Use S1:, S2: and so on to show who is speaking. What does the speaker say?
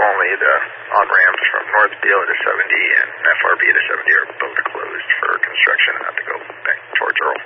S1: only. The on-ramps from North Beale to 70 and FRB to 70 are both closed for construction and have to go back towards Earl.